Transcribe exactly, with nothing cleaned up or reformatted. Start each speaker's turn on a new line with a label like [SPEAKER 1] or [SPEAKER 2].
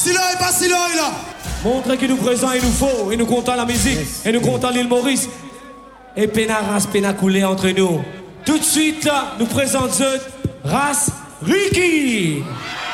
[SPEAKER 1] Si là et pas si là et là.
[SPEAKER 2] Montre qu'il nous présent, il nous faut, il nous content la musique, et nous content l'île Maurice. Et pena race, pena coulé entre nous. Tout de suite, là, nous présente Ras Ricky.